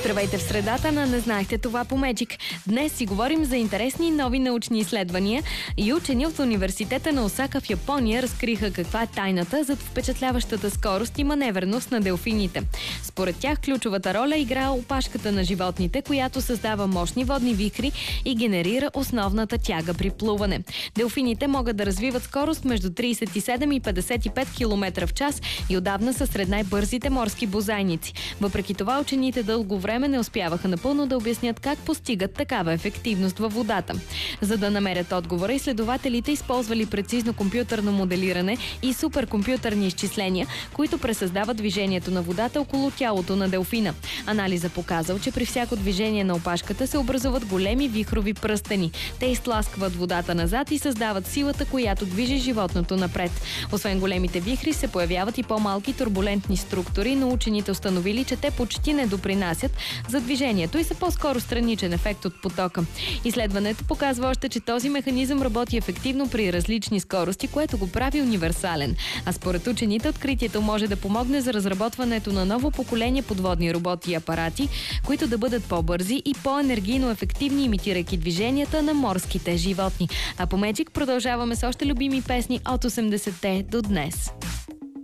Здравейте в средата на "Не знаехте това" по Magic. Днес си говорим за интересни нови научни изследвания и учени от университета на Осака в Япония разкриха каква е тайната зад впечатляващата скорост и маневреност на делфините. Според тях ключовата роля играе опашката на животните, която създава мощни водни вихри и генерира основната тяга при плуване. Делфините могат да развиват скорост между 37 и 55 км в час и отдавна са сред най-бързите морски бозайници. Въпреки това, учените дълго време не успяваха напълно да обяснят как постигат такава ефективност във водата. За да намерят отговора, изследователите използвали прецизно компютърно моделиране и суперкомпютърни изчисления, които пресъздават движението на водата около тялото на делфина. Анализа показал, че при всяко движение на опашката се образуват големи вихрови пръстени. Те изтласкват водата назад и създават силата, която движи животното напред. Освен големите вихри, се появяват и по-малки турбулентни структури, но учените установили, че те почти не допринасят за движението и са по-скоро страничен ефект от потока. Изследването показва още, че този механизъм работи ефективно при различни скорости, което го прави универсален. А според учените, откритието може да помогне за разработването на ново поколение подводни роботи и апарати, които да бъдат по-бързи и по-енергийно ефективни, имитирайки движенията на морските животни. А по Magic продължаваме с още любими песни от 80-те до днес.